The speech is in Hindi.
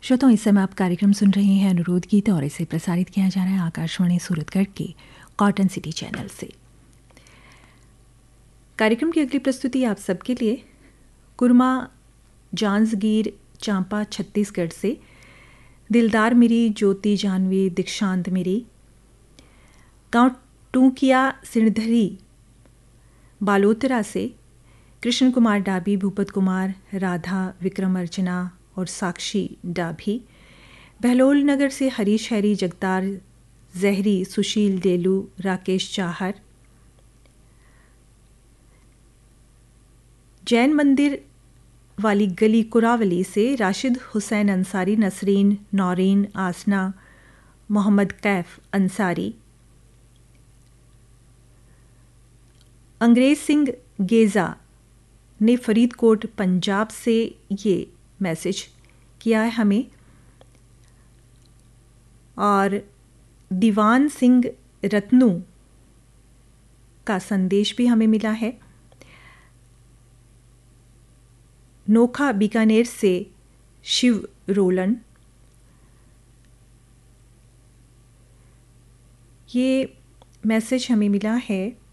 श्रोताओं, इस समय आप कार्यक्रम सुन रहे हैं अनुरोध गीत और इसे प्रसारित किया जा रहा है आकाशवाणी सूरतगढ़ के कॉटन सिटी चैनल से। कार्यक्रम की अगली प्रस्तुति आप सबके लिए कुरमा जांजगीर चांपा छत्तीसगढ़ से दिलदार मेरी ज्योति जानवी दीक्षांत मेरी गांव टूंकिया सिणधरी बालोतरा से कृष्ण कुमार डाबी, भूपत कुमार, राधा, विक्रम अर्चना और साक्षी डाभी, बहलोल नगर से हरीश हैरी, जगतार जहरी, सुशील डेलू, राकेश चाहर, जैन मंदिर वाली गली कुरावली से राशिद हुसैन अंसारी, नसरीन, नौरीन, आसना, मोहम्मद कैफ अंसारी, अंग्रेज सिंह गेज़ा ने फरीदकोट पंजाब से ये मैसेज किया है हमें, और दीवान सिंह रत्नू का संदेश भी हमें मिला है। नोखा बीकानेर से शिव रोलन, ये मैसेज हमें मिला है